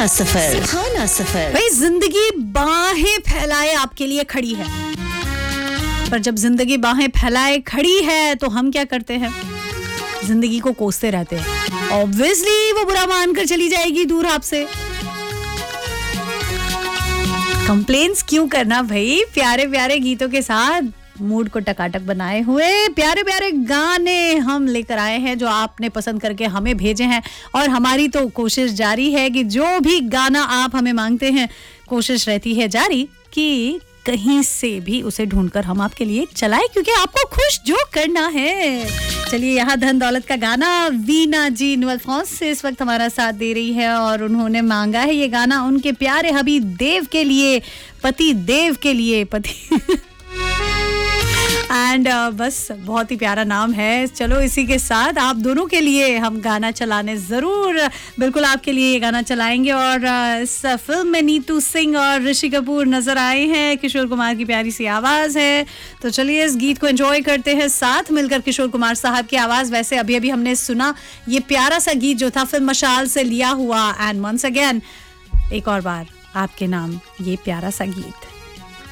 सुहाना सफर। भाई जिंदगी बाहें फैलाए आपके लिए खड़ी है, पर जब जिंदगी बाहें फैलाए खड़ी है तो हम क्या करते हैं? जिंदगी को कोसते रहते हैं। ऑब्वियसली वो बुरा मानकर चली जाएगी दूर आपसे। कंप्लेंट्स क्यों करना भाई? प्यारे प्यारे गीतों के साथ मूड को टकाटक बनाए हुए प्यारे प्यारे गाने हम लेकर आए हैं जो आपने पसंद करके हमें भेजे हैं, और हमारी तो कोशिश जारी है कि जो भी गाना आप हमें मांगते हैं, कोशिश रहती है जारी कि कहीं से भी उसे ढूंढकर हम आपके लिए चलाएं, क्योंकि आपको खुश जो करना है। चलिए, यहाँ धन दौलत का गाना वीना जी नुअल्फॉन्स से इस वक्त हमारा साथ दे रही है, और उन्होंने मांगा है ये गाना उनके प्यारे हबीब देव के लिए, पति देव के लिए, पति एंड बस बहुत ही प्यारा नाम है। चलो, इसी के साथ आप दोनों के लिए हम गाना चलाने ज़रूर बिल्कुल आपके लिए ये गाना चलाएंगे। और इस फिल्म में नीतू सिंह और ऋषि कपूर नज़र आए हैं, किशोर कुमार की प्यारी सी आवाज़ है। तो चलिए इस गीत को एंजॉय करते हैं साथ मिलकर। किशोर कुमार साहब की आवाज़, वैसे अभी अभी हमने सुना ये प्यारा सा गीत जो था फिल्म मशाल से लिया हुआ। एंड वंस अगेन एक और बार आपके नाम ये प्यारा सा गीत।